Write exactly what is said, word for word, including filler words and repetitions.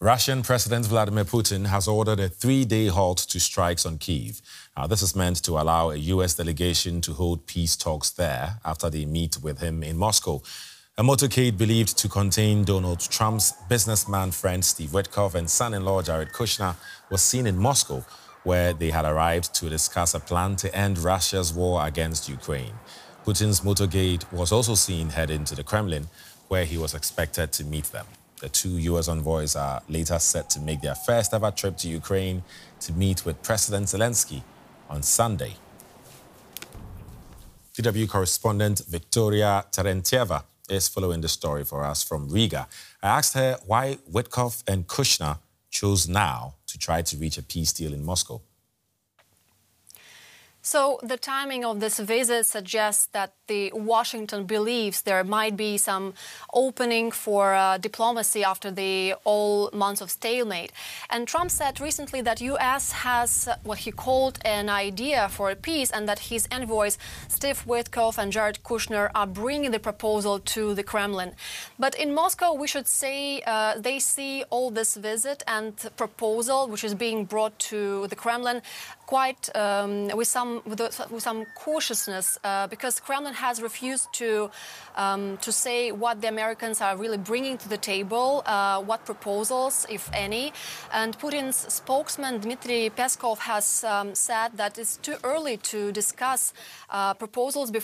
Russian President Vladimir Putin has ordered a three-day halt to strikes on Kyiv. Now, this is meant to allow a U S delegation to hold peace talks there after they meet with him in Moscow. A motorcade believed to contain Donald Trump's businessman friend Steve Witkoff and son-in-law Jared Kushner was seen in Moscow, where they had arrived to discuss a plan to end Russia's war against Ukraine. Putin's motorcade was also seen heading to the Kremlin, where he was expected to meet them. The two U S envoys are later set to make their first ever trip to Ukraine to meet with President Zelensky on Sunday. D W correspondent Victoria Terentieva is following the story for us from Riga. I asked her why Witkoff and Kushner chose now to try to reach a peace deal in Moscow. So the timing of this visit suggests that the Washington believes there might be some opening for uh, diplomacy after the all months of stalemate. And Trump said recently that U S has what he called an idea for a peace and that his envoys, Steve Witkoff and Jared Kushner, are bringing the proposal to the Kremlin. But in Moscow, we should say uh, they see all this visit and proposal, which is being brought to the Kremlin, quite um, with some with, with some cautiousness, uh, because Kremlin has refused to um, to say what the Americans are really bringing to the table, uh, what proposals, if any. And Putin's spokesman Dmitry Peskov has um, said that it's too early to discuss uh, proposals before